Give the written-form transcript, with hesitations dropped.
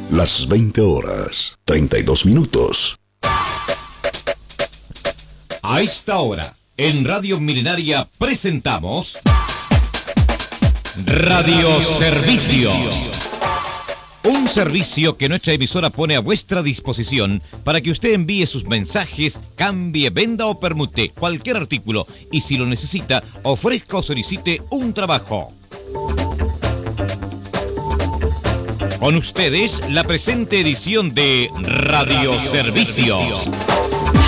Las 20 horas, 32 minutos. A esta hora, en Radio Milenaria presentamos Radio Servicio. Un servicio que nuestra emisora pone a vuestra disposición para que usted envíe sus mensajes, cambie, venda o permute cualquier artículo y si lo necesita, ofrezca o solicite un trabajo. Con ustedes, la presente edición de Radio Servicio.